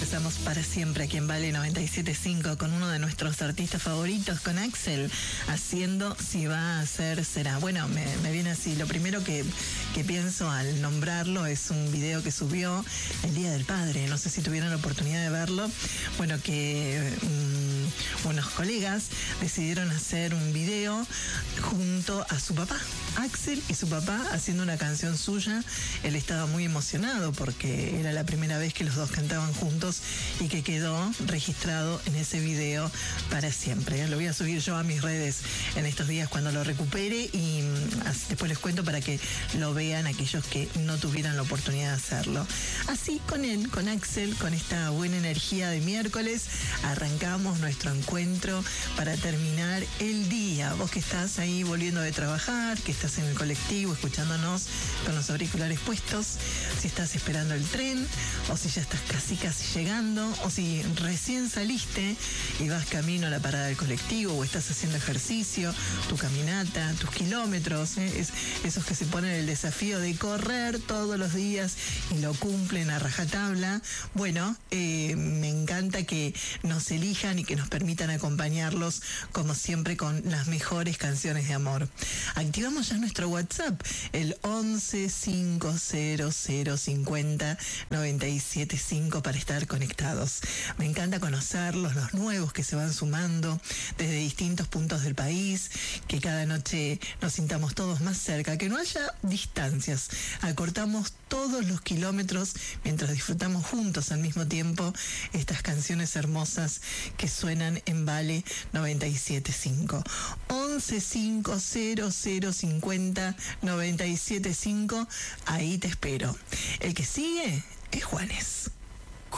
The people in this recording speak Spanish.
Estamos para siempre aquí en Vale 97.5 con uno de nuestros artistas favoritos, con Axel, haciendo Si va a ser, será. Bueno, me viene así. Lo primero que pienso al nombrarlo es un video que subió el Día del Padre. No sé si tuvieron la oportunidad de verlo. Bueno, que unos colegas decidieron hacer un video junto a su papá. Axel y su papá haciendo una canción suya. Él estaba muy emocionado porque era la primera vez que los dos cantaban juntos y que quedó registrado en ese video para siempre. Lo voy a subir yo a mis redes en estos días cuando lo recupere y después les cuento para que lo vean aquellos que no tuvieran la oportunidad de hacerlo. Así con él, con Axel, con esta buena energía de miércoles, arrancamos nuestro encuentro para terminar el día. Vos que estás ahí volviendo de trabajar, que estás en el colectivo escuchándonos con los auriculares puestos, si estás esperando el tren o si ya estás casi llegando o si recién saliste y vas camino a la parada del colectivo o estás haciendo ejercicio, tu caminata, tus kilómetros, esos que se ponen el desafío de correr todos los días y lo cumplen a rajatabla. Bueno, me encanta que nos elijan y que nos permitan acompañarlos como siempre con las mejores canciones de amor. Activamos ya nuestro WhatsApp, el 11 500 50 975 para estar conectados. Me encanta conocerlos, los nuevos que se van sumando desde distintos puntos del país, que cada noche nos sintamos todos más cerca, que no haya distancias, acortamos todos los kilómetros mientras disfrutamos juntos al mismo tiempo estas canciones hermosas que suenan en Vale 97.5. 11 500 50 975, ahí te espero. El que sigue es Juanes.